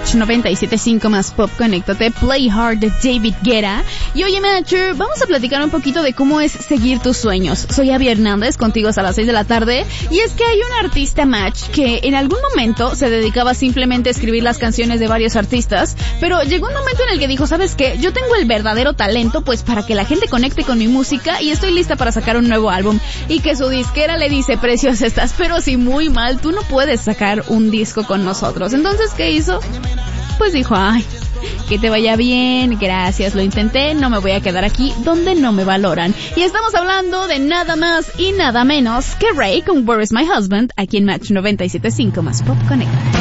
Match 97.5 más Pop, conéctate. Play Hard de David Guetta. Y oye, Matcher, vamos a platicar un poquito de cómo es seguir tus sueños. Soy Abby Hernández, contigo hasta las 6 de la tarde. Y es que hay un artista, Match, que en algún momento se dedicaba simplemente a escribir las canciones de varios artistas, pero llegó un momento en el que dijo, ¿sabes qué? Yo tengo el verdadero talento, pues, para que la gente conecte con mi música y estoy lista para sacar un nuevo álbum. Y que su disquera le dice, precios, estás pero si muy mal, tú no puedes sacar un disco con nosotros. Entonces, ¿qué hizo? Pues dijo, ay, que te vaya bien, gracias, lo intenté, no me voy a quedar aquí donde no me valoran. Y estamos hablando de nada más y nada menos que Ray con Where is My Husband, aquí en Match 97.5 más Pop Connect.